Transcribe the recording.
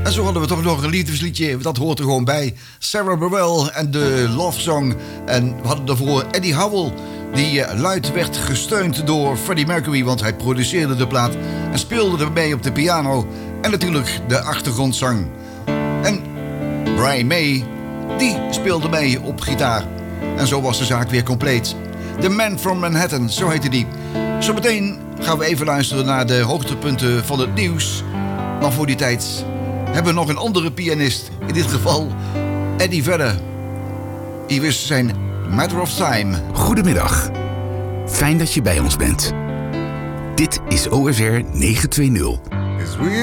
En zo hadden we toch nog een liefdesliedje, dat hoort er gewoon bij. Sarah Burwell en de Love Song. En we hadden daarvoor Eddie Howell, die luid werd gesteund door Freddie Mercury, want hij produceerde de plaat en speelde erbij op de piano. En natuurlijk de achtergrondzang. En Brian May, die speelde mee op gitaar. En zo was de zaak weer compleet. The Man from Manhattan, zo heette die. Zometeen gaan we even luisteren naar de hoogtepunten van het nieuws. Maar voor die tijd hebben we nog een andere pianist. In dit geval Eddie Vedder. Hier is zijn Matter of Time. Goedemiddag. Fijn dat je bij ons bent. Dit is OSR 920.